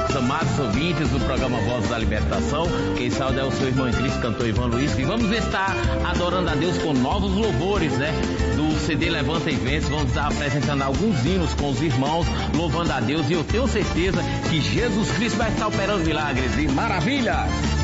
nossos amados ouvintes do programa Voz da Libertação. Quem saúda é o seu irmão em Cristo, cantor Ivan Luiz, que vamos estar adorando a Deus com novos louvores, né? Do CD Levanta e Vence, vamos estar apresentando alguns hinos com os irmãos, louvando a Deus, e eu tenho certeza que Jesus Cristo vai estar operando milagres e maravilhas.